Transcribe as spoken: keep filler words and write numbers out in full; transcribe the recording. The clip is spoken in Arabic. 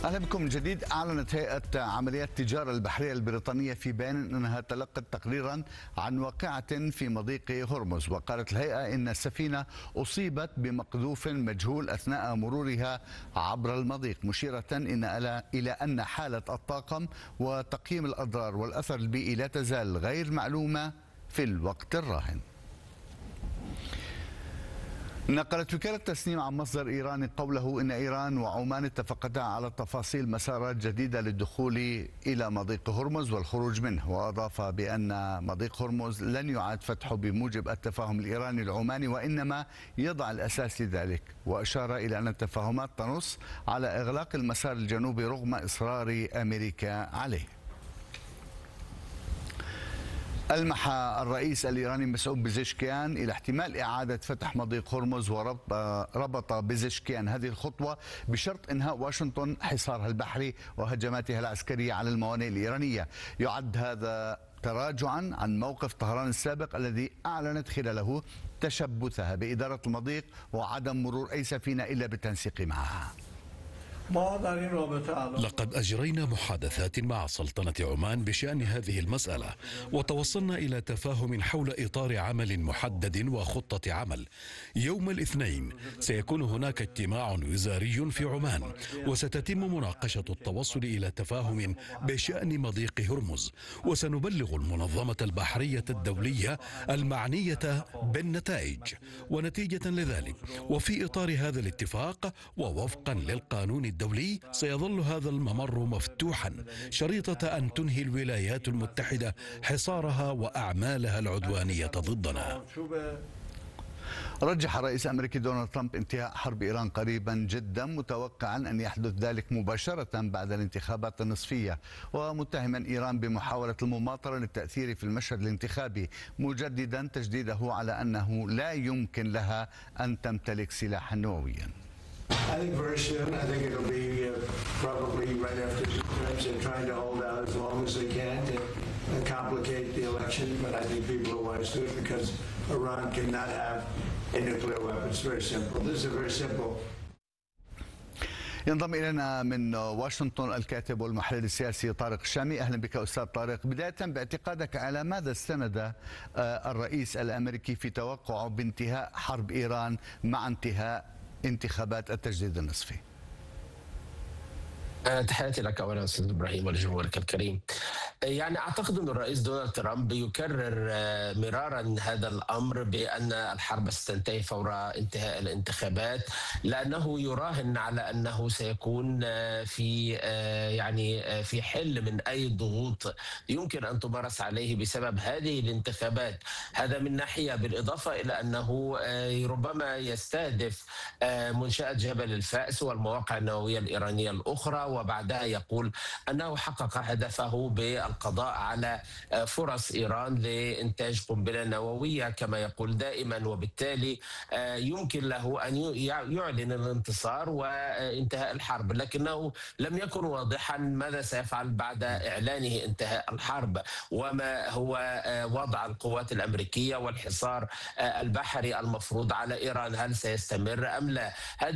أهلا بكم من جديد. أعلنت هيئة عمليات التجارة البحرية البريطانية في بيان أنها تلقت تقريرا عن واقعة في مضيق هرمز، وقالت الهيئة أن السفينة أصيبت بمقذوف مجهول أثناء مرورها عبر المضيق، مشيرة إلى أن حالة الطاقم وتقييم الأضرار والأثر البيئي لا تزال غير معلومة في الوقت الراهن. نقلت وكالة تسنيم عن مصدر إيراني قوله إن إيران وعمان اتفقتا على تفاصيل مسارات جديدة للدخول إلى مضيق هرمز والخروج منه، وأضاف بأن مضيق هرمز لن يعاد فتحه بموجب التفاهم الإيراني العماني، وإنما يضع الأساس لذلك، وأشار إلى أن التفاهمات تنص على إغلاق المسار الجنوبي رغم إصرار أمريكا عليه. ألمح الرئيس الإيراني مسعود بزشكيان إلى احتمال إعادة فتح مضيق هرمز، وربط بزشكيان هذه الخطوة بشرط إنهاء واشنطن حصارها البحري وهجماتها العسكرية على الموانئ الإيرانية. يعد هذا تراجعا عن موقف طهران السابق الذي أعلنت خلاله تشبثها بإدارة المضيق وعدم مرور أي سفينة إلا بالتنسيق معها. لقد أجرينا محادثات مع سلطنة عمان بشأن هذه المسألة، وتوصلنا إلى تفاهم حول إطار عمل محدد وخطة عمل. يوم الاثنين سيكون هناك اجتماع وزاري في عمان، وستتم مناقشة التوصل إلى تفاهم بشأن مضيق هرمز، وسنبلغ المنظمة البحرية الدولية المعنية بالنتائج. ونتيجة لذلك وفي إطار هذا الاتفاق ووفقا للقانون الدولي الدولي سيظل هذا الممر مفتوحا شريطة أن تنهي الولايات المتحدة حصارها وأعمالها العدوانية ضدنا. رجح الرئيس الأمريكي دونالد ترامب انتهاء حرب إيران قريبا جدا، متوقعا أن يحدث ذلك مباشرة بعد الانتخابات النصفية، ومتهما إيران بمحاولة المماطلة للتأثير في المشهد الانتخابي، مجددا تجديده على أنه لا يمكن لها أن تمتلك سلاحا نوويا. I think very soon. I think it'll be uh, probably right after the midterms. They're trying to hold out as long as they can to uh, complicate the election. But I think people are wise to it because Iran cannot have a nuclear weapon. It's very simple. This is a very simple. ينضم إلينا من واشنطن الكاتب والمحلل السياسي طارق الشامي. أهلا بك أستاذ طارق. بداية باعتقادك على ماذا استند الرئيس الأمريكي في توقعه بانتهاء حرب إيران مع انتهاء انتخابات التجديد النصفي؟ تحياتي لك اولا استاذ ابراهيم ولجمهورك الكريم. يعني اعتقد ان الرئيس دونالد ترامب يكرر مرارا هذا الامر بان الحرب ستنتهي فور انتهاء الانتخابات، لانه يراهن على انه سيكون في يعني في حل من اي ضغوط يمكن ان تمارس عليه بسبب هذه الانتخابات. هذا من ناحيه، بالاضافه الى انه ربما يستهدف منشاه جبل الفأس والمواقع النوويه الايرانيه الاخرى، وبعدها يقول أنه حقق هدفه بالقضاء على فرص إيران لإنتاج قنبلة نووية كما يقول دائما، وبالتالي يمكن له أن يعلن الانتصار وانتهاء الحرب، لكنه لم يكن واضحا ماذا سيفعل بعد إعلانه انتهاء الحرب، وما هو وضع القوات الأمريكية والحصار البحري المفروض على إيران، هل سيستمر أم لا.